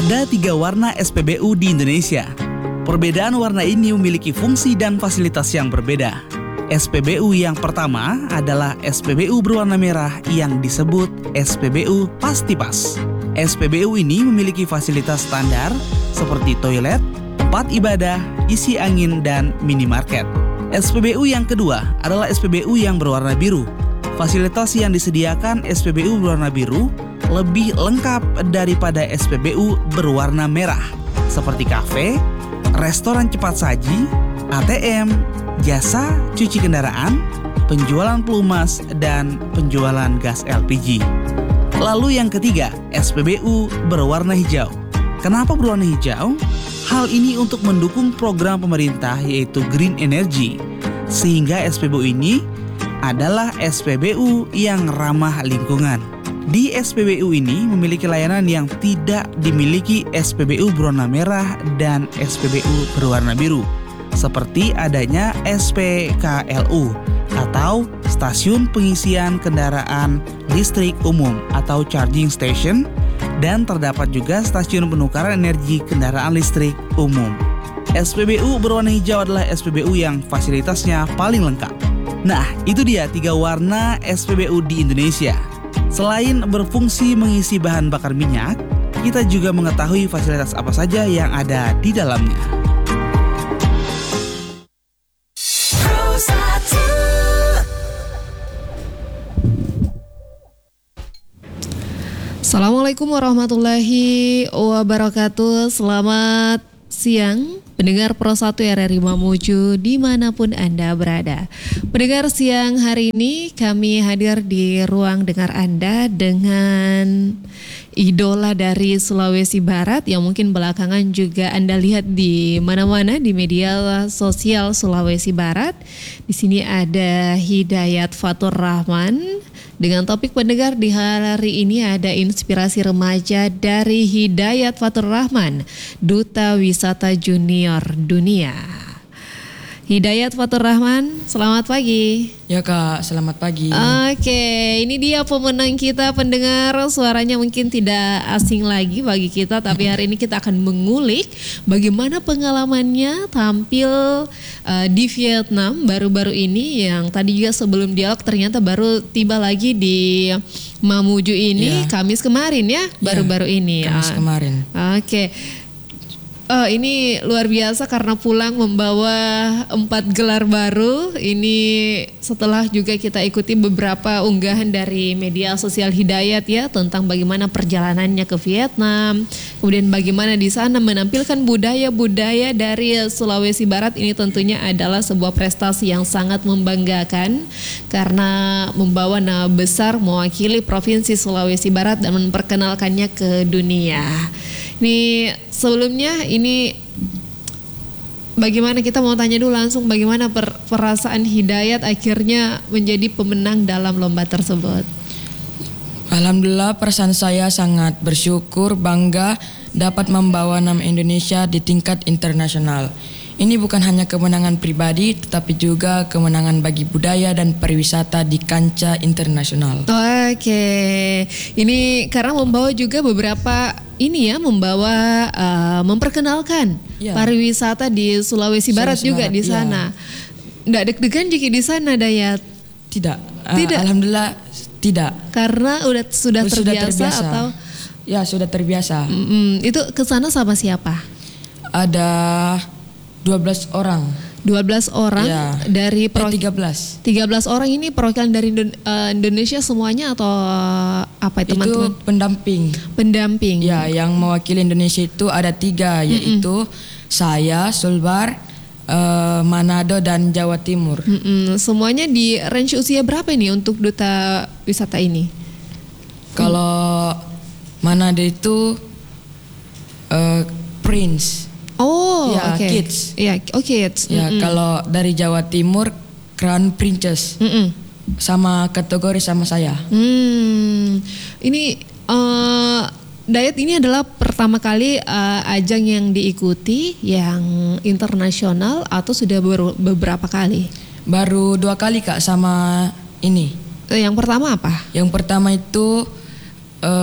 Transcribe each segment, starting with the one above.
Ada 3 warna SPBU di Indonesia. Perbedaan warna ini memiliki fungsi dan fasilitas yang berbeda. SPBU yang pertama adalah SPBU berwarna merah yang disebut SPBU Pastipas. SPBU ini memiliki fasilitas standar seperti toilet, tempat ibadah, isi angin, dan minimarket. SPBU yang kedua adalah SPBU yang berwarna biru. Fasilitas yang disediakan SPBU berwarna biru lebih lengkap daripada SPBU berwarna merah, seperti kafe, restoran cepat saji, ATM, jasa cuci kendaraan, penjualan pelumas, dan penjualan gas LPG. Lalu yang ketiga, SPBU berwarna hijau. Kenapa berwarna hijau? Hal ini untuk mendukung program pemerintah yaitu Green Energy, sehingga SPBU ini adalah SPBU yang ramah lingkungan. Di SPBU ini memiliki layanan yang tidak dimiliki SPBU berwarna merah dan SPBU berwarna biru, seperti adanya SPKLU atau Stasiun Pengisian Kendaraan Listrik Umum atau Charging Station, dan terdapat juga Stasiun Penukaran Energi Kendaraan Listrik Umum. SPBU berwarna hijau adalah SPBU yang fasilitasnya paling lengkap. Nah, itu dia 3 warna SPBU di Indonesia. Selain berfungsi mengisi bahan bakar minyak, kita juga mengetahui fasilitas apa saja yang ada di dalamnya. Assalamualaikum warahmatullahi wabarakatuh. Selamat siang pendengar Pro 1 RRI Mamuju dimanapun Anda berada. Pendengar, siang hari ini kami hadir di ruang dengar Anda dengan idola dari Sulawesi Barat yang mungkin belakangan juga Anda lihat di mana-mana di media sosial Sulawesi Barat. Di sini ada Hidayat Fatur Rahman. Dengan topik pendengar di hari ini ada inspirasi remaja dari Hidayat Fatur Rahman, Duta Wisata Junior Dunia. Hidayat Fatur Rahman, selamat pagi. Ya Kak, selamat pagi. Oke, ini dia pemenang kita pendengar. Suaranya mungkin tidak asing lagi bagi kita, tapi hari ini kita akan mengulik bagaimana pengalamannya tampil di Vietnam baru-baru ini, yang tadi juga sebelum dialog ternyata baru tiba lagi di Mamuju ini Kamis kemarin ya, baru-baru ini. Kamis kemarin. Oke. Ini luar biasa karena pulang membawa 4 gelar baru. Ini setelah juga kita ikuti beberapa unggahan dari media sosial Hidayat ya tentang bagaimana perjalanannya ke Vietnam, kemudian bagaimana di sana menampilkan budaya-budaya dari Sulawesi Barat. Ini tentunya adalah sebuah prestasi yang sangat membanggakan karena membawa nama besar mewakili Provinsi Sulawesi Barat dan memperkenalkannya ke dunia. Ini sebelumnya ini bagaimana, kita mau tanya dulu langsung bagaimana perasaan Hidayat akhirnya menjadi pemenang dalam lomba tersebut. Alhamdulillah, perasaan saya sangat bersyukur, bangga dapat membawa nama Indonesia di tingkat internasional. Ini bukan hanya kemenangan pribadi, tetapi juga kemenangan bagi budaya dan pariwisata di kancah internasional. Oke, ini karena membawa juga beberapa memperkenalkan pariwisata di Sulawesi Barat juga di sana. Nggak deg-degan juga di sana, Dayat? Tidak. Alhamdulillah tidak. Karena sudah terbiasa atau? Ya, sudah terbiasa. Itu ke sana sama siapa? Ada 12 orang. 12 orang dari 13 orang ini perwakilan dari Indonesia semuanya atau apa ya, teman-teman? Itu pendamping. Ya, yang mewakili Indonesia itu ada 3 yaitu saya, Sulbar, Manado dan Jawa Timur. Semuanya di range usia berapa ini untuk duta wisata ini? Kalau Manado itu Prince. Oh, ya, okay. Kids. Ya, kids. Ya, kalau dari Jawa Timur Crown Princess. Sama kategori sama saya. Ini Dayat ini adalah pertama kali ajang yang diikuti yang internasional atau sudah beberapa kali? Baru 2 kali Kak sama ini. Yang pertama apa? Yang pertama itu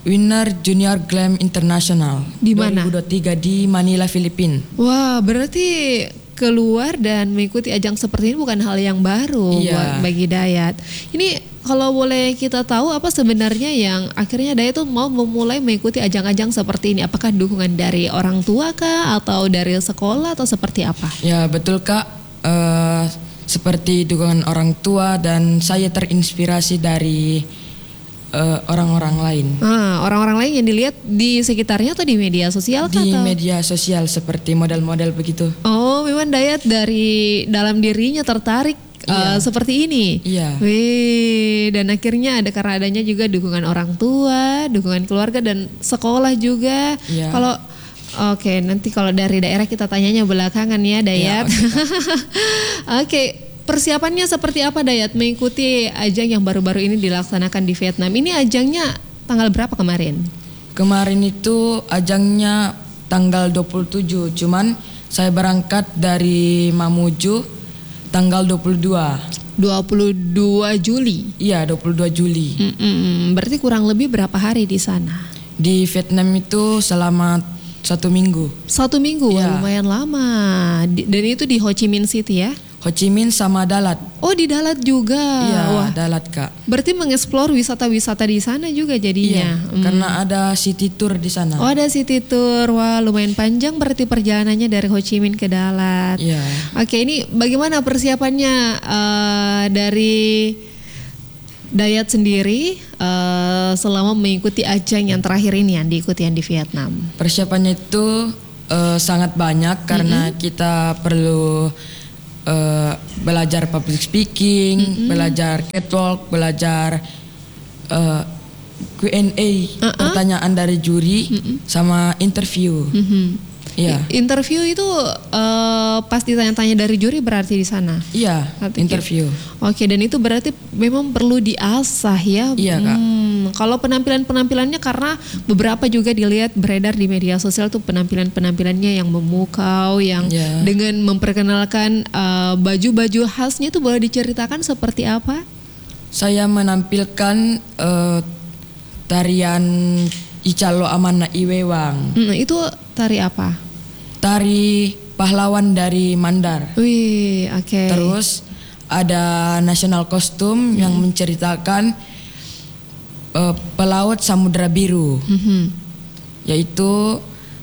winner Junior Glam International Di mana? 2023 di Manila, Filipina. Wah, berarti keluar dan mengikuti ajang seperti ini bukan hal yang baru Iya. bagi Dayat. Ini kalau boleh kita tahu apa sebenarnya yang akhirnya Dayat tuh mau memulai mengikuti ajang-ajang seperti ini? Apakah dukungan dari orang tua kah atau dari sekolah atau seperti apa? Ya betul Kak, seperti dukungan orang tua dan saya terinspirasi dari orang-orang lain. Orang-orang lain yang dilihat di sekitarnya atau di media sosial kah? Di atau? media sosial seperti model-model begitu. Oh, memang Dayat dari dalam dirinya tertarik seperti ini. Iya. Wih, dan akhirnya karena adanya juga dukungan orang tua, dukungan keluarga dan sekolah juga. Iya. Kalau Oke, nanti kalau dari daerah kita tanyanya belakangan ya, Dayat. Oke, persiapannya seperti apa Dayat mengikuti ajang yang baru-baru ini dilaksanakan di Vietnam? Ini ajangnya tanggal berapa kemarin? Kemarin itu ajangnya tanggal 27, cuman saya berangkat dari Mamuju tanggal 22. 22 Juli. Iya, 22 Juli. Berarti kurang lebih berapa hari di sana? Di Vietnam itu selama 1 minggu. 1 minggu, wah, Iya. lumayan lama. Dan itu di Ho Chi Minh City ya? Ho Chi Minh sama Dalat. Oh, di Dalat juga. Iya, Wah, Dalat Kak. berarti mengeksplor wisata-wisata di sana juga jadinya. Iya, karena ada city tour di sana. Oh, ada city tour. Wah, lumayan panjang berarti perjalanannya dari Ho Chi Minh ke Dalat. Iya. Oke, ini bagaimana persiapannya dari Dayat sendiri selama mengikuti ajang yang terakhir ini yang diikuti yang di Vietnam? Persiapannya itu sangat banyak karena kita perlu belajar public speaking, belajar catwalk, belajar Q&A, pertanyaan dari juri, sama interview. Iya. Interview itu pas ditanya-tanya dari juri berarti di sana? Iya, Atau interview. Oke, dan itu berarti memang perlu diasah ya? Iya, Kak. Kalau penampilannya karena beberapa juga dilihat beredar di media sosial tuh penampilannya yang memukau, yang Iya. dengan memperkenalkan baju-baju khasnya itu boleh diceritakan seperti apa? Saya menampilkan tarian Icalo Amana Iwewang, Itu tari apa? tari pahlawan dari Mandar. Wih, oke. Terus ada national costume yang menceritakan pelaut Samudra Biru, yaitu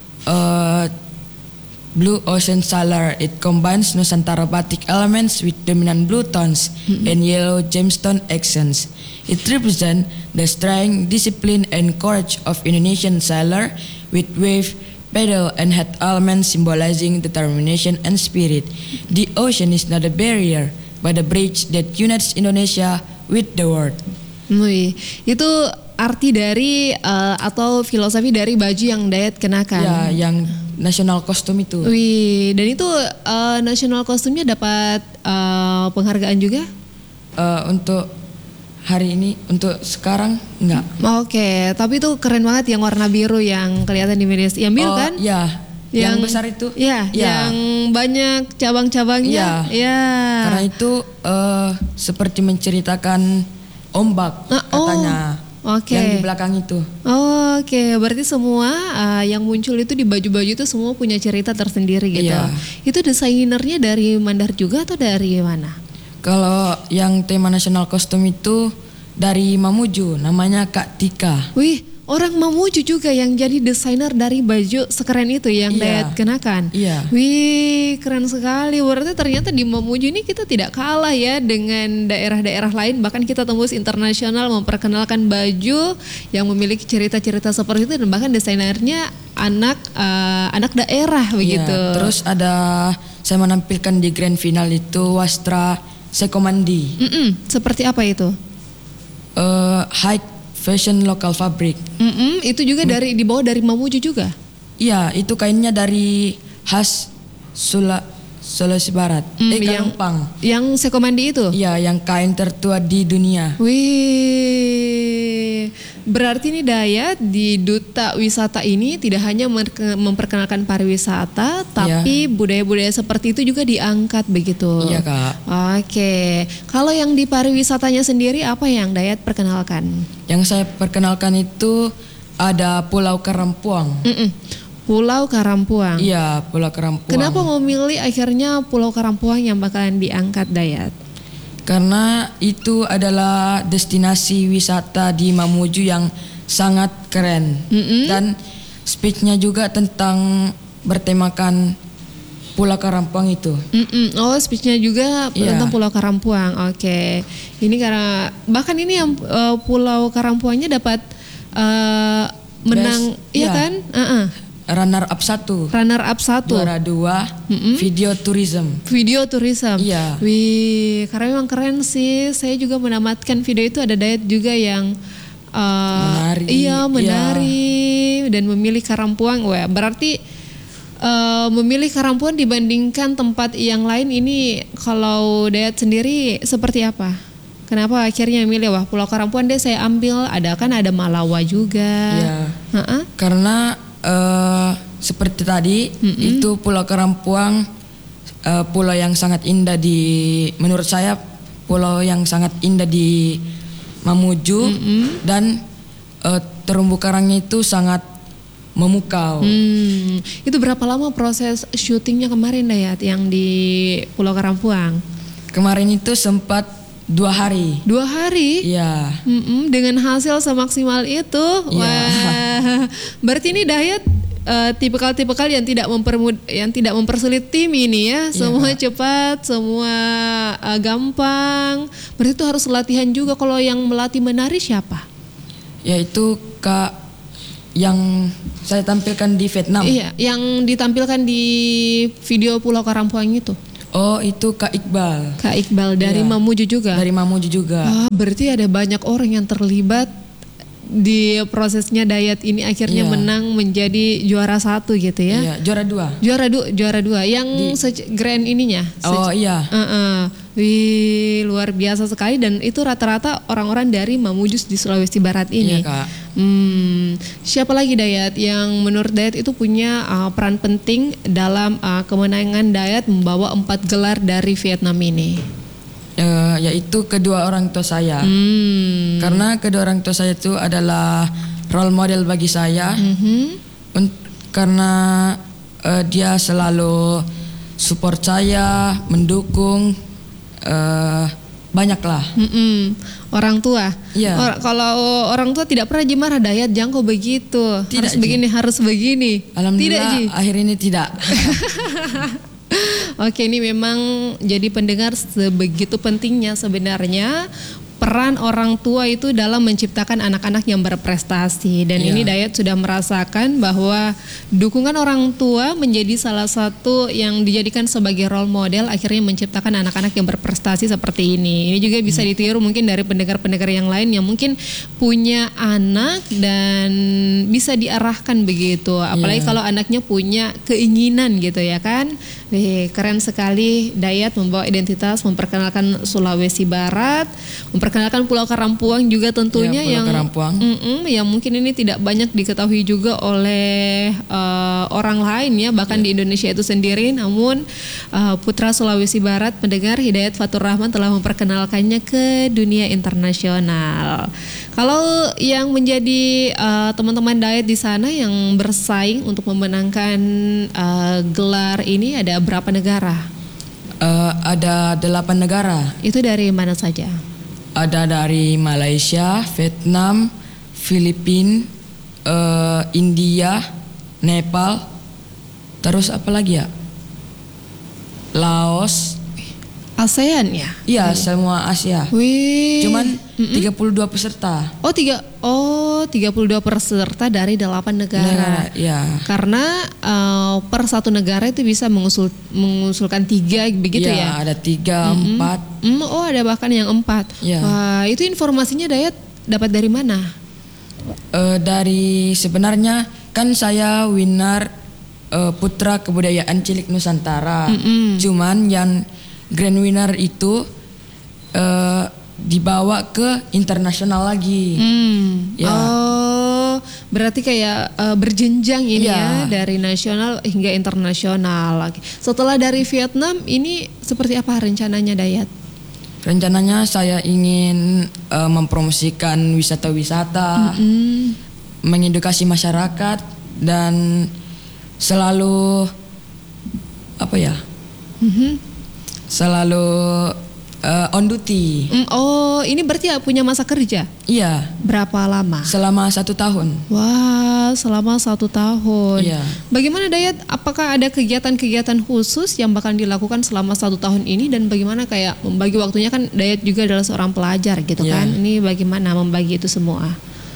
Blue Ocean Sailor. It combines Nusantara batik elements with dominant blue tones and yellow gemstone accents. It represents the strength, discipline, and courage of Indonesian sailor with wave, paddle, and head elements symbolizing determination and spirit. The ocean is not a barrier, but a bridge that unites Indonesia with the world. Wih, itu arti dari atau filosofi dari baju yang Dayat kenakan. Ya, yang national costume itu. Wih, dan itu national kostumnya dapat penghargaan juga? Untuk hari ini, untuk sekarang enggak. Oke, tapi itu keren banget yang warna biru yang kelihatan di media. Yang biru kan? Ya, yang besar itu. Ya, yang banyak cabang-cabangnya. Iya. Ya. Karena itu seperti menceritakan ombak katanya. Oke. Yang di belakang itu. Oke, berarti semua yang muncul itu di baju-baju itu semua punya cerita tersendiri gitu. Iya. Itu desainernya dari Mandar juga atau dari mana? Kalau yang tema national costume itu dari Mamuju, namanya Kak Tika. Wih, orang Mamuju juga yang jadi desainer dari baju sekeren itu yang Iya. Dayat kenakan. Iya. Wih, keren sekali. Berarti ternyata di Mamuju ini kita tidak kalah ya dengan daerah-daerah lain. Bahkan kita tembus internasional memperkenalkan baju yang memiliki cerita-cerita seperti itu dan bahkan desainernya anak daerah begitu. Iya. Terus saya menampilkan di grand final itu Wastra Sekomandi. Seperti apa itu? High fashion local fabric. Itu juga dibawa dari Mamuju juga. Iya, itu kainnya dari khas Sulawesi Barat. Gampang. Yang Sekomandi itu? Iya, yang kain tertua di dunia. Wih, berarti nih Dayat di Duta Wisata ini tidak hanya memperkenalkan pariwisata, tapi budaya-budaya seperti itu juga diangkat begitu. Iya, Kak. Oke, kalau yang di pariwisatanya sendiri apa yang Dayat perkenalkan? Yang saya perkenalkan itu ada Pulau Karampuang. Pulau Karampuang. Iya, Pulau Karampuang. Kenapa memilih akhirnya Pulau Karampuang yang bakalan diangkat, Dayat? Karena itu adalah destinasi wisata di Mamuju yang sangat keren. Dan speech-nya juga tentang bertemakan Pulau Karampuang itu. Oh, speech-nya juga Iya. tentang Pulau Karampuang. Oke. Ini karena bahkan ini yang Pulau Karampuangnya dapat menang, Best, iya iya. kan? Runner up 1, Runner up 1. juara 2, video tourism. Video tourism. Iya. Wih, karena memang keren sih. Saya juga menamatkan video itu, ada Dayat juga yang Menari. Iya, menari dan memilih Karampuang. Wah, berarti memilih Karampuang dibandingkan tempat yang lain ini, kalau Dayat sendiri seperti apa? Kenapa akhirnya memilih Pulau Karampuang deh saya ambil? Ada Malawa juga. Iya. Ha-ha. Karena seperti tadi itu Pulau Karampuang pulau yang sangat indah menurut saya pulau yang sangat indah di Mamuju dan terumbu karangnya itu sangat memukau. Itu berapa lama proses syutingnya kemarin, Dayat, yang di Pulau Karampuang? Kemarin itu sempat 2 hari. 2 hari? Iya. Dengan hasil semaksimal itu, Iya. wah, berarti ini Dayat tipikal-tipikal yang tidak mempersulit tim ini ya. Semua cepat, semua gampang. Berarti itu harus latihan juga. Kalau yang melatih menari siapa? Yaitu Kak yang saya tampilkan di Vietnam. Iya, yang ditampilkan di video Pulau Karampuang itu. Oh, itu Kak Iqbal. Kak Iqbal dari Iya. Mamuju juga. Dari Mamuju juga. Wah, berarti ada banyak orang yang terlibat di prosesnya Dayat ini akhirnya Iya. menang menjadi juara 1 gitu ya. Iya, juara 2. Juara dua yang grand ininya. Oh iya. Wih, luar biasa sekali, dan itu rata-rata orang-orang dari Mamuju di Sulawesi Barat ini. Iya, Kak. Siapa lagi, Dayat, yang menurut Dayat itu punya peran penting dalam kemenangan Dayat membawa 4 gelar dari Vietnam ini? Yaitu kedua orang tua saya. Karena kedua orang tua saya itu adalah role model bagi saya. Karena dia selalu support saya, mendukung, banyaklah. Orang tua. Iya. Kalau orang tua tidak pernah marah, Dayat, jangan kok begitu. Tidak, harus begini, harus begini. Alhamdulillah Tidak, Ji. akhir ini tidak. Oke, ini memang jadi pendengar sebegitu pentingnya sebenarnya peran orang tua itu dalam menciptakan anak-anak yang berprestasi, dan Iya. ini Dayat sudah merasakan bahwa dukungan orang tua menjadi salah satu yang dijadikan sebagai role model akhirnya menciptakan anak-anak yang berprestasi seperti ini. Ini juga bisa ditiru mungkin dari pendengar-pendengar yang lain yang mungkin punya anak dan bisa diarahkan begitu. Apalagi Iya. kalau anaknya punya keinginan gitu ya kan. Keren sekali Dayat membawa identitas, memperkenalkan Sulawesi Barat, memperkenalkan Pulau Karampuang juga tentunya, Iya, Pulau Karampuang. yang mungkin ini tidak banyak diketahui juga oleh orang lain ya, bahkan di Indonesia itu sendiri. Namun putra Sulawesi Barat, pendengar, Hidayat Fatur Rahman telah memperkenalkannya ke dunia internasional. Kalau yang menjadi teman-teman Dayat di sana yang bersaing untuk memenangkan gelar ini, ada berapa negara? Ada 8 negara. Itu dari mana saja? Ada dari Malaysia, Vietnam, Filipina, India, Nepal, terus apa lagi ya? Laos. ASEAN ya? Iya, semua Asia. Wih. Cuman 32 peserta. 32 peserta dari 8 negara. Iya. Karena per satu negara itu bisa mengusulkan 3 begitu ya? Ada 3, 4. Ada bahkan yang 4. Iya. Wah, itu informasinya Dayat dapat dari mana? Dari sebenarnya kan saya winner Putra Kebudayaan Cilik Nusantara. Cuman yang grand winner itu dibawa ke internasional lagi. Ya. Oh, berarti kayak berjenjang ini ya, Iya. dari nasional hingga internasional. Setelah dari Vietnam ini seperti apa rencananya, Dayat? Rencananya saya ingin mempromosikan wisata-wisata mengedukasi masyarakat dan selalu selalu on duty. Oh, ini berarti punya masa kerja? Iya. Berapa lama? Selama 1 tahun. Wah, selama 1 tahun. Iya. Bagaimana Dayat? Apakah ada kegiatan-kegiatan khusus yang bakal dilakukan selama 1 tahun ini dan bagaimana kayak membagi waktunya, kan Dayat juga adalah seorang pelajar gitu Iya. kan? Ini bagaimana membagi itu semua?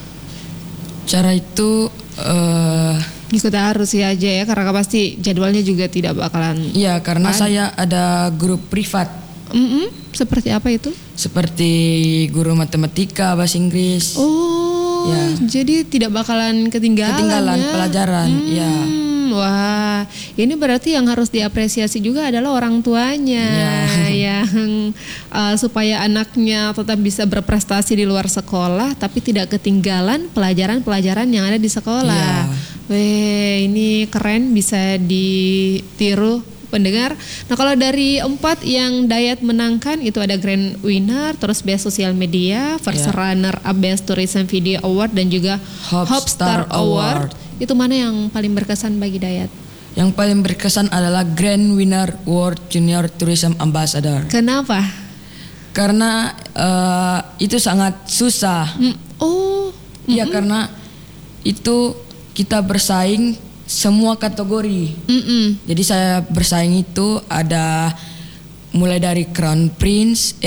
Cara itu Ikut arus ya aja ya, karena pasti jadwalnya juga tidak bakalan. iya, karena saya ada grup privat Seperti apa itu? seperti guru matematika, bahasa Inggris. Oh, Ya. jadi tidak bakalan ketinggalan ya? Pelajaran. Ya. Wah, ini berarti yang harus diapresiasi juga adalah orang tuanya yang supaya anaknya tetap bisa berprestasi di luar sekolah, tapi tidak ketinggalan pelajaran-pelajaran yang ada di sekolah. Weh, ini keren, bisa ditiru pendengar. Nah, kalau dari 4 yang Dayat menangkan itu ada Grand Winner, terus Best Social Media, First Runner Up Best Tourism Video Award dan juga Hope Star Award. Itu mana yang paling berkesan bagi Dayat? Yang paling berkesan adalah Grand Winner World Junior Tourism Ambassador. Kenapa? Karena itu sangat susah. Iya, karena itu kita bersaing semua kategori. Jadi saya bersaing itu ada mulai dari Crown Prince,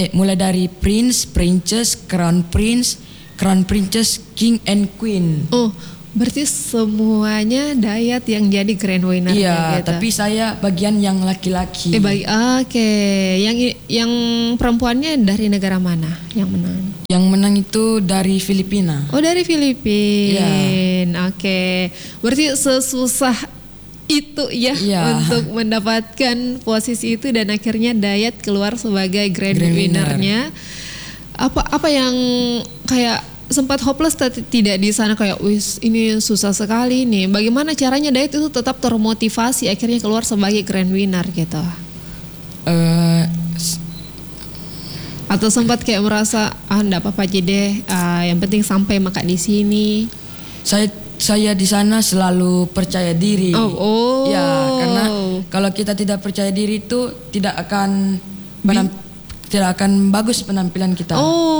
Princess, Crown Princess, King and Queen. Oh, berarti semuanya Dayat yang jadi Grand Winner. Iya, gitu. tapi saya bagian yang laki-laki. Oke. Yang perempuannya dari negara mana yang menang? Yang menang itu dari Filipina. Oh, dari Filipina. Oke. Berarti sesusah itu ya untuk mendapatkan posisi itu dan akhirnya Dayat keluar sebagai Grand Winner-nya. Apa yang kayak sempat hopeless tidak di sana, kayak wis ini susah sekali nih. Bagaimana caranya Dayat itu tetap termotivasi akhirnya keluar sebagai Grand Winner gitu? Atau sempat kayak merasa enggak apa-apa aja deh, yang penting sampai makan di sini. Saya di sana selalu percaya diri. Ya, karena kalau kita tidak percaya diri itu tidak akan bagus penampilan kita.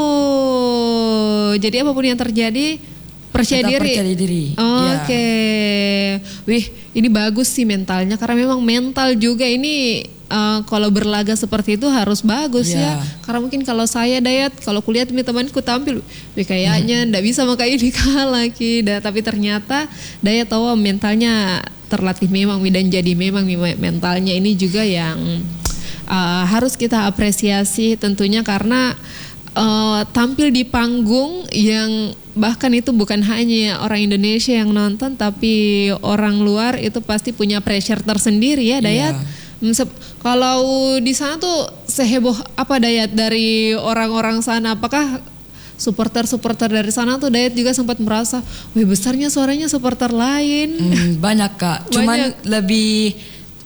Jadi apapun yang terjadi percaya diri. Oke. Wih, ini bagus sih mentalnya, karena memang mental juga ini kalau berlaga seperti itu harus bagus ya. Karena mungkin kalau saya Dayat, kalau kuliah teman-temanku tampil, kayaknya ndak bisa maka ini kalah tapi ternyata Dayat tahu mentalnya terlatih memang, dan jadi memang mentalnya ini juga yang harus kita apresiasi tentunya, karena tampil di panggung yang bahkan itu bukan hanya orang Indonesia yang nonton, tapi orang luar itu pasti punya pressure tersendiri ya Dayat. Kalau di sana tuh seheboh apa Dayat dari orang-orang sana? Apakah supporter dari sana tuh Dayat juga sempat merasa, wih besarnya suaranya supporter lain? Banyak Kak, cuman lebih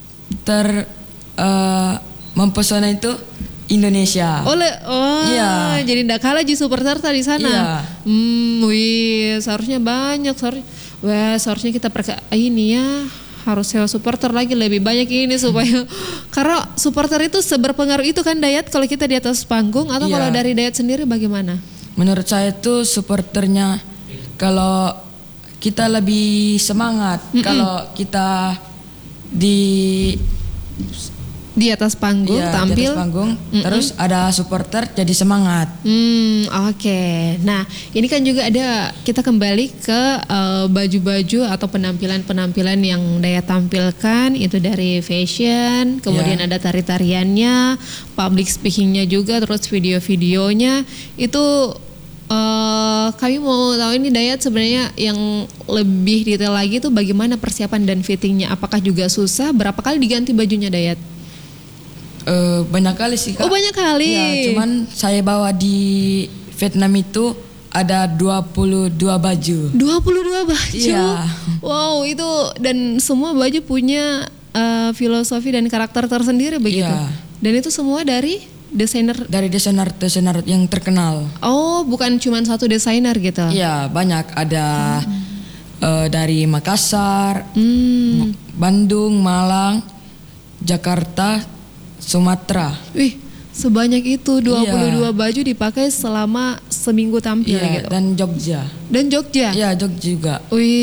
mempesona itu Indonesia. Iya. Jadi ndak kalah di supporter di sana. Iya. Seharusnya banyak. Seharusnya kita ini ya harus sewa supporter lagi lebih banyak ini supaya karena supporter itu seberpengaruh itu kan Dayat kalau kita di atas panggung, atau kalau dari Dayat sendiri bagaimana? Menurut saya itu supporternya kalau kita lebih semangat kalau kita di atas panggung tampil, di atas panggung, terus ada supporter jadi semangat. Oke. Nah, ini kan juga ada, kita kembali ke baju-baju atau penampilan-penampilan yang Dayat tampilkan itu dari fashion, kemudian ada tari-tariannya, public speakingnya juga, terus video-videonya itu. Kami mau tahu ini Dayat sebenarnya yang lebih detail lagi itu bagaimana persiapan dan fittingnya, apakah juga susah? Berapa kali diganti bajunya Dayat? Banyak kali sih Kak. Banyak kali. Ya, cuman saya bawa di Vietnam itu ada 22 baju. 22 baju? Iya. Wow, itu dan semua baju punya filosofi dan karakter tersendiri begitu? Iya. Dan itu semua dari desainer? Dari desainer yang terkenal. Oh, bukan cuma satu desainer gitu? Iya, banyak. Ada dari Makassar, Bandung, Malang, Jakarta, Sumatera. Wih, sebanyak itu 22 baju dipakai selama seminggu tampil Iya, gitu. dan Jogja. Dan Jogja. Iya, Jogja juga.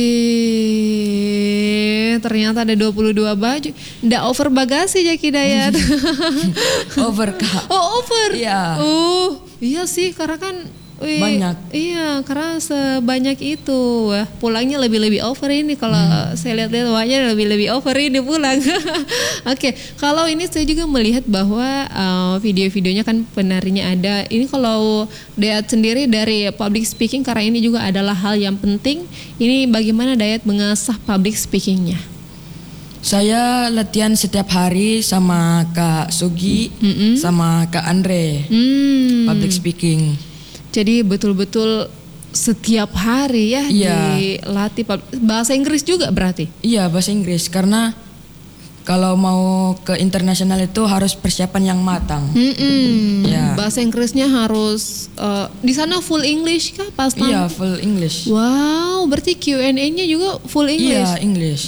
Wih, ternyata ada 22 baju. Nggak over bagasi ya Kidayat. Over, Kak. Oh, over. Iya. Iya sih, karena kan Banyak. Iya, karena sebanyak itu. Wah, pulangnya lebih-lebih over ini. Kalau saya lihat-lihat wajahnya lebih-lebih over ini pulang. Oke, kalau ini saya juga melihat bahwa video-videonya kan penarinya ada. Ini kalau Dayat sendiri dari public speaking, karena ini juga adalah hal yang penting. Ini bagaimana Dayat mengasah public speakingnya? Saya latihan setiap hari sama Kak Sugi, sama Kak Andre, public speaking. Jadi betul-betul setiap hari ya Iya. dilatih bahasa Inggris juga berarti? Iya, bahasa Inggris, karena kalau mau ke internasional itu harus persiapan yang matang. Ya. Bahasa Inggrisnya harus di sana full English kah pas Iya, full English. Wow, berarti Q&A-nya juga full English. Iya, English.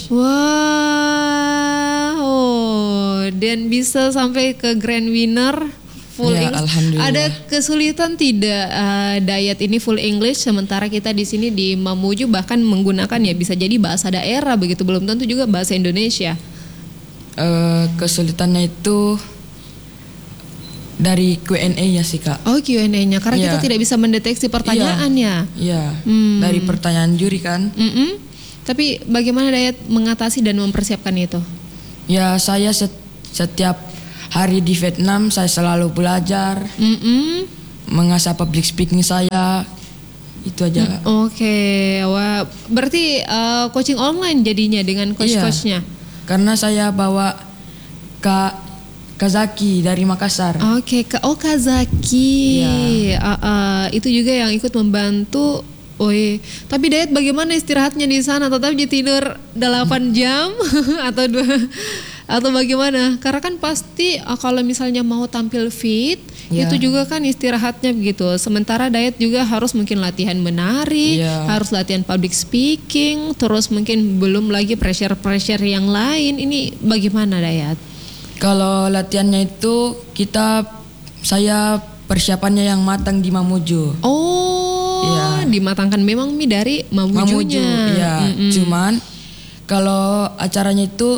Wow, dan bisa sampai ke grand winner full Ya, English. alhamdulillah. Ada kesulitan tidak Dayat ini full English sementara kita di sini di Mamuju bahkan menggunakan ya bisa jadi bahasa daerah begitu, belum tentu juga bahasa Indonesia. Kesulitannya itu dari Q&A-nya sih, Kak. Oh, Q&A-nya karena Iya. kita tidak bisa mendeteksi pertanyaannya. Iya, dari pertanyaan juri kan. Tapi bagaimana Dayat mengatasi dan mempersiapkan itu? Ya, saya setiap hari di Vietnam saya selalu belajar, mengasah public speaking saya, itu aja. Oke, wah, berarti coaching online jadinya dengan coach-coachnya. Karena saya bawa Kak Kazaki dari Makassar. Oke, Kak Zaki. Iya. Itu juga yang ikut membantu. Tapi Dayat bagaimana istirahatnya di sana? Tetap tidur 8 jam atau bagaimana? Karena kan pasti kalau misalnya mau tampil fit, Iya. itu juga kan istirahatnya begitu. Sementara Dayat juga harus mungkin latihan menari, Iya. harus latihan public speaking, terus mungkin belum lagi pressure yang lain. Ini bagaimana Dayat? Kalau latihannya itu saya persiapannya yang matang di Mamuju. Iya. Dimatangkan memang dari Mamujunya. Mamuju, ya. Cuman kalau acaranya itu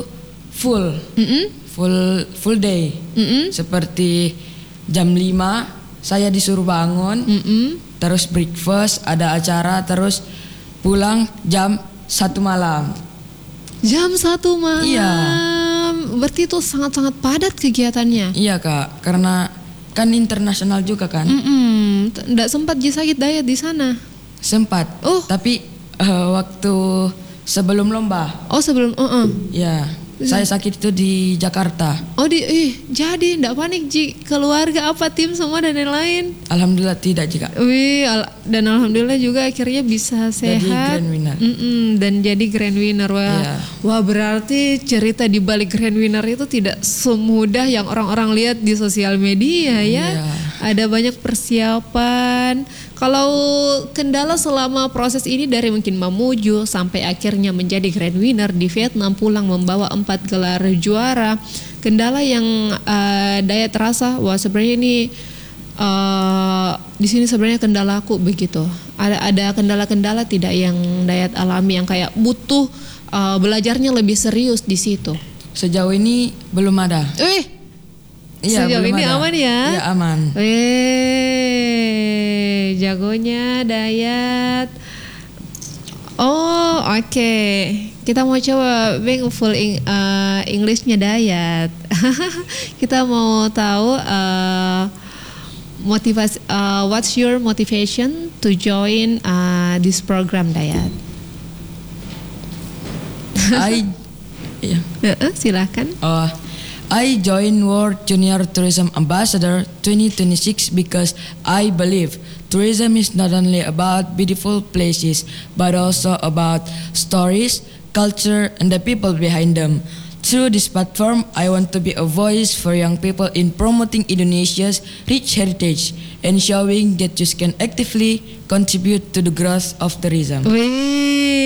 full day. Seperti jam 5 saya disuruh bangun, terus breakfast, ada acara, terus pulang jam 1 malam. Jam 1 malam. Iya. Berarti itu sangat-sangat padat kegiatannya. Iya, Kak, karena kan internasional juga kan. Nggak sempat sakit Dayat di sana. Sempat. Tapi waktu sebelum lomba. Sebelum Ya, saya sakit itu di Jakarta. Jadi nggak panik Ji, keluarga apa tim semua dan lain-lain. Alhamdulillah tidak juga. Dan alhamdulillah juga akhirnya bisa sehat. Jadi grand winner. Dan jadi grand winner. Iya. Wah, berarti cerita di balik grand winner itu tidak semudah yang orang-orang lihat di sosial media ya. Iya. Ada banyak persiapan. Kalau kendala selama proses ini dari mungkin Mamuju sampai akhirnya menjadi grand winner di Vietnam, pulang membawa 4 gelar juara. Kendala yang Dayat terasa, wah sebenarnya ini di sini sebenarnya kendalaku begitu. Ada kendala-kendala tidak yang Dayat alami yang kayak butuh belajarnya lebih serius di situ? Sejauh ini belum ada. Iya, sejauh belum ini ada. aman ya? Iya, aman. Jagonya Dayat. Oke. Kita mau coba Bang full Englishnya Dayat. Kita mau tahu motivasi. What's your motivation to join this program, Dayat? Silakan. I joined World Junior Tourism Ambassador 2026 because I believe tourism is not only about beautiful places but also about stories, culture, and the people behind them. Through this platform, I want to be a voice for young people in promoting Indonesia's rich heritage and showing that you can actively contribute to the growth of tourism. Wih,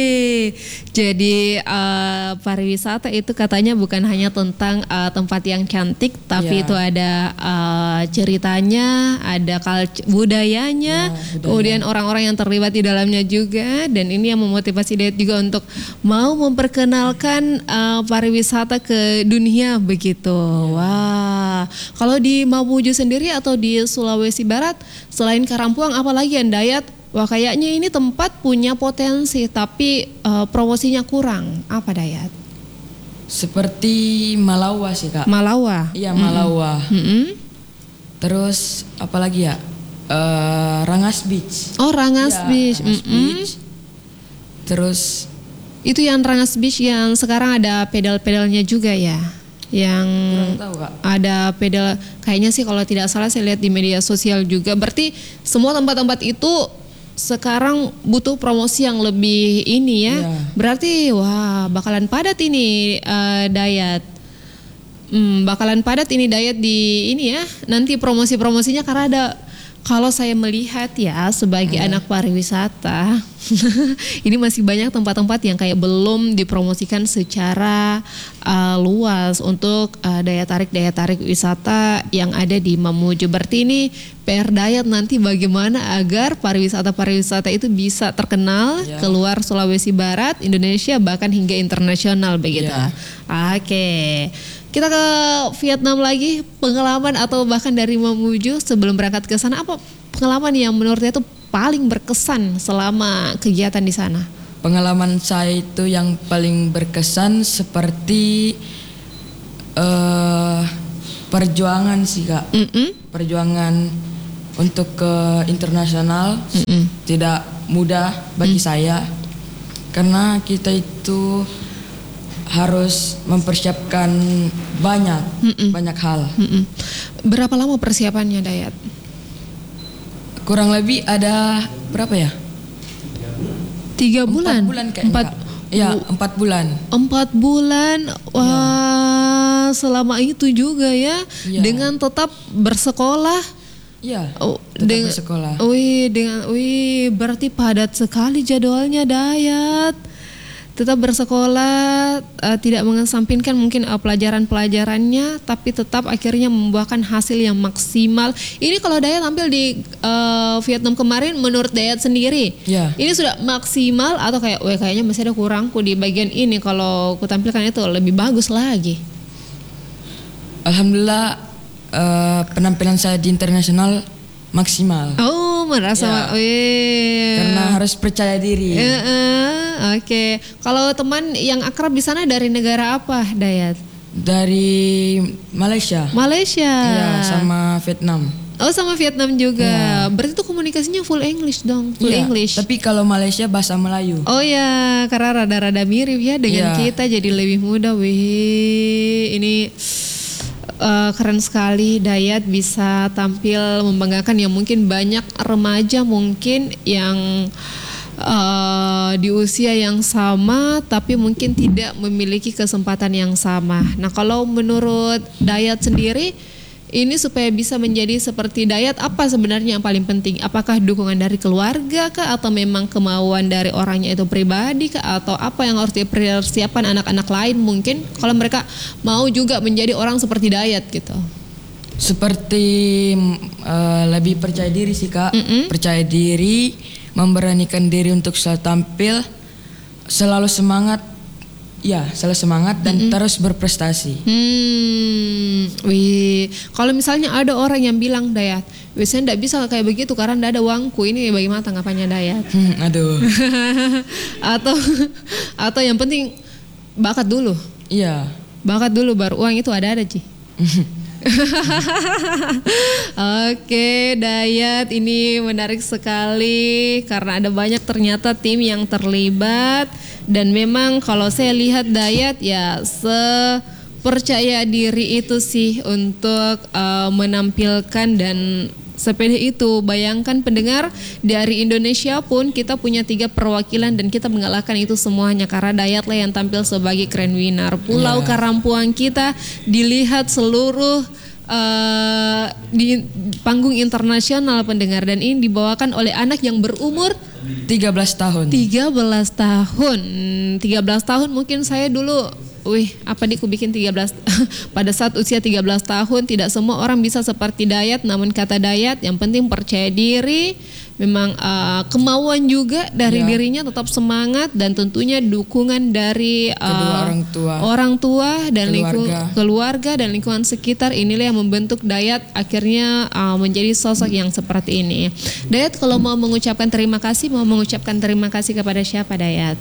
Jadi pariwisata itu katanya bukan hanya tentang tempat yang cantik, tapi itu ada ceritanya, ada budayanya, kemudian orang-orang yang terlibat di dalamnya juga. Dan ini yang memotivasi Dayat juga untuk mau memperkenalkan pariwisata ke dunia begitu. Wah, kalau di Mamuju sendiri atau di Sulawesi Barat, selain Karampuang apalagi yang Dayat? Wah, kayaknya ini tempat punya potensi tapi promosinya kurang. Apa Dayat? Seperti Malawa sih Kak. Malawa? Iya, Malawa. Terus apalagi ya? Rangas Beach. Oh, Rangas Beach. Rangas Beach. Terus itu yang Rangas Beach yang sekarang ada pedal-pedalnya juga ya? Yang tahu, Kak. Ada pedal, kayaknya sih kalau tidak salah saya lihat di media sosial juga. Berarti semua tempat-tempat itu sekarang butuh promosi yang lebih ini ya. Berarti wah bakalan padat ini Dayat. Bakalan padat ini Dayat di ini ya. Nanti promosi-promosinya karena ada, kalau saya melihat ya sebagai anak pariwisata, ini masih banyak tempat-tempat yang kayak belum dipromosikan secara luas untuk daya tarik wisata yang ada di Mamuju. Berarti ini PR Dayat nanti bagaimana agar pariwisata itu bisa terkenal keluar Sulawesi Barat, Indonesia, bahkan hingga internasional begitu. Oke. Kita ke Vietnam lagi, pengalaman atau bahkan dari Mamuju sebelum berangkat ke sana, apa pengalaman yang menurut dia itu paling berkesan selama kegiatan di sana? Pengalaman saya itu yang paling berkesan seperti perjuangan sih Kak. Perjuangan untuk ke internasional tidak mudah bagi saya, karena kita itu harus mempersiapkan banyak hal. Berapa lama persiapannya Dayat? Kurang lebih ada berapa ya? 3 bulan? 4 bulan kayaknya. 4 bulan. 4 bulan, wah selama itu juga ya, dengan tetap bersekolah. Iya, tetap bersekolah. Wih, berarti padat sekali jadwalnya Dayat. Tetap bersekolah, tidak mengesampingkan mungkin pelajaran-pelajarannya, tapi tetap akhirnya membuahkan hasil yang maksimal. Ini kalau Dayat tampil di Vietnam kemarin, menurut Dayat sendiri, ini sudah maksimal atau kayaknya masih ada kurangku di bagian ini, kalau kutampilkan itu lebih bagus lagi? Alhamdulillah, penampilan saya di internasional maksimal. Oh, merasa karena harus percaya diri. Oke. Kalau teman yang akrab di sana dari negara apa, Dayat? Dari Malaysia. Malaysia. Iya, sama Vietnam. Oh, sama Vietnam juga. Berarti itu komunikasinya full English dong, full English. Tapi kalau Malaysia bahasa Melayu. Oh ya, karena rada-rada mirip ya dengan kita, jadi lebih mudah. Wih, ini keren sekali Dayat bisa tampil membanggakan, yang mungkin banyak remaja mungkin yang di usia yang sama tapi mungkin tidak memiliki kesempatan yang sama. Nah, kalau menurut Dayat sendiri, ini supaya bisa menjadi seperti Dayat, apa sebenarnya yang paling penting? Apakah dukungan dari keluarga kah, atau memang kemauan dari orangnya itu pribadi kah, atau apa yang harus dipersiapkan anak-anak lain mungkin kalau mereka mau juga menjadi orang seperti Dayat gitu? Seperti lebih percaya diri sih Kak. Percaya diri, memberanikan diri untuk selalu tampil, selalu semangat, dan terus berprestasi. Wih, kalau misalnya ada orang yang bilang, Dayat, saya tidak bisa kayak begitu karena tidak ada uangku, ini bagaimana tanggapannya Dayat? Aduh. atau yang penting bakat dulu. Iya. Bakat dulu baru uang itu ada Ci. Oke, Dayat, ini menarik sekali karena ada banyak ternyata tim yang terlibat, dan memang kalau saya lihat Dayat ya percaya diri itu sih untuk menampilkan dan sepede itu. Bayangkan pendengar, dari Indonesia pun kita punya 3 perwakilan dan kita mengalahkan itu semuanya karena Dayat lah yang tampil sebagai grand winner. Pulau Karampuang kita dilihat seluruh di panggung internasional pendengar, dan ini dibawakan oleh anak yang berumur 13 tahun. 13 tahun. 13 tahun mungkin saya dulu, apa nih aku bikin 13 pada saat usia 13 tahun tidak semua orang bisa seperti Dayat, namun kata Dayat yang penting percaya diri, memang kemauan juga dari dirinya, tetap semangat, dan tentunya dukungan dari Kedua orang tua dan keluarga dan lingkungan sekitar. Inilah yang membentuk Dayat akhirnya menjadi sosok yang seperti ini. Dayat kalau mau mengucapkan terima kasih kepada siapa, Dayat?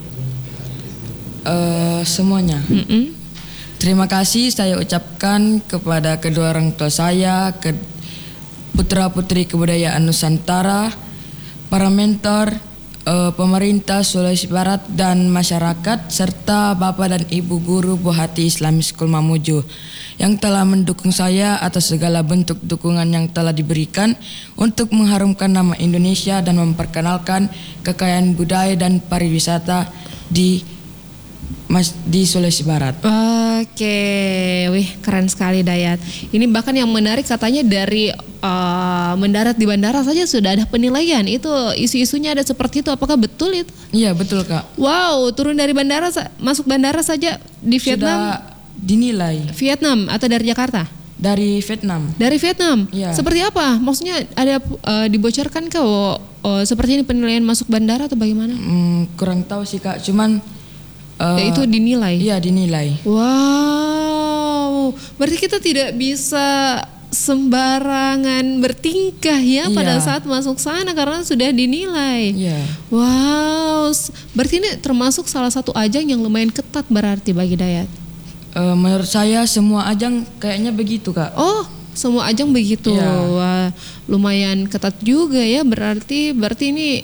Semuanya. Terima kasih saya ucapkan kepada kedua orang tua saya, putra-putri kebudayaan Nusantara, para mentor, pemerintah Sulawesi Barat dan masyarakat, serta Bapak dan Ibu Guru Buah Hati Islamic School Mamuju yang telah mendukung saya atas segala bentuk dukungan yang telah diberikan untuk mengharumkan nama Indonesia dan memperkenalkan kekayaan budaya dan pariwisata di Sulawesi Barat. Oke, keren sekali Dayat. Ini bahkan yang menarik katanya dari mendarat di bandara saja sudah ada penilaian. Itu isu-isunya ada seperti itu. Apakah betul itu? Iya betul Kak. Wow, turun dari bandara, masuk bandara saja di Vietnam. Sudah dinilai. Vietnam atau dari Jakarta? Dari Vietnam. Dari Vietnam. Iya. Seperti apa? Maksudnya ada dibocorkan kah? Seperti ini penilaian masuk bandara atau bagaimana? Kurang tahu sih Kak. Cuman itu dinilai. Iya dinilai. Wow, berarti kita tidak bisa sembarangan bertingkah ya pada saat masuk sana karena sudah dinilai. Iya. Wow, berarti ini termasuk salah satu ajang yang lumayan ketat berarti bagi Dayat. Menurut saya semua ajang kayaknya begitu Kak. Oh, semua ajang begitu. Iya. Wah, lumayan ketat juga ya, berarti ini